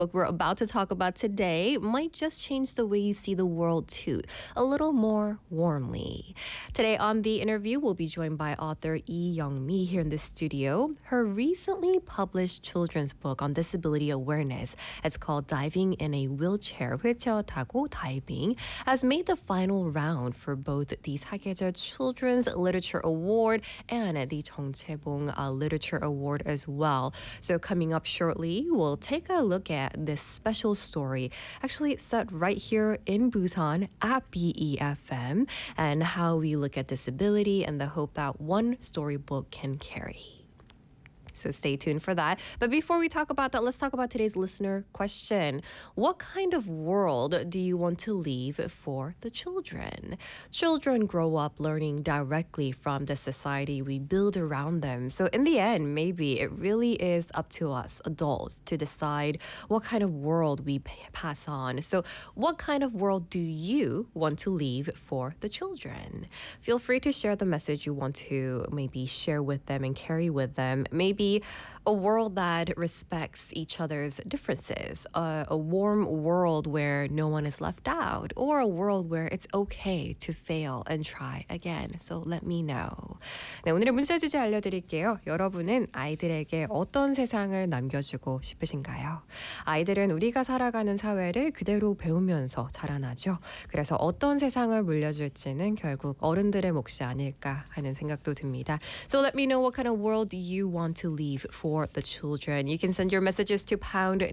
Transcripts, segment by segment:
Book we're about to talk about today might just change the way you see the world too, a little more warmly. Today on the interview, we'll be joined by author Lee Young-mi here in the studio. Her recently published children's book on disability awareness, it's called Diving in a Wheelchair, 휠체어 타고 Diving, has made the final round for both the 사계절 Children's Literature Award and the 정채봉 Literature Award as well. So coming up shortly, we'll take a look at this special story, actually set right here in Busan at BEFM, and how we look at disability and the hope that one storybook can carry. So stay tuned for that. But before we talk about that, let's talk about today's listener question. What kind of world do you want to leave for the children? Children grow up learning directly from the society we build around them. So in the end, maybe it really is up to us, adults, to decide what kind of world we pass on. So what kind of world do you want to leave for the children? Feel free to share the message you want to maybe share with them and carry with them. Maybe a world that respects each other's differences, a warm world where no one is left out, or a world where it's okay to fail and try again. So let me know. 네, 오늘의 문자 주제 알려드릴게요. 여러분은 아이들에게 어떤 세상을 남겨주고 싶으신가요? 아이들은 우리가 살아가는 사회를 그대로 배우면서 자라나죠. 그래서 어떤 세상을 물려줄지는 결국 어른들의 몫이 아닐까 하는 생각도 듭니다. So let me know what kind of world you want to leave for the children. You can send your messages to pound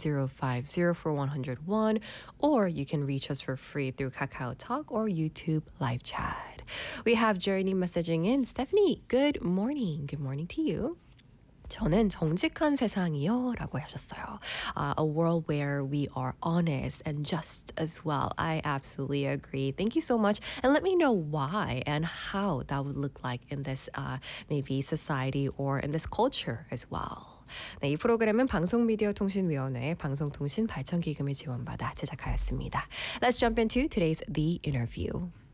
9050 for 101, or you can reach us for free through Kakao Talk or YouTube live chat. We have Journey messaging in. Stephanie, good morning. Good morning to you. 저는 정직한 세상이요 라고 하셨어요. A world where we are honest and just as well. I absolutely agree. Thank you so much. And let me know why and how that would look like in this maybe society or in this culture as well. 네, 이 프로그램은 방송미디어통신위원회 방송통신발전기금을 지원받아 제작하였습니다. Let's jump into today's The Interview.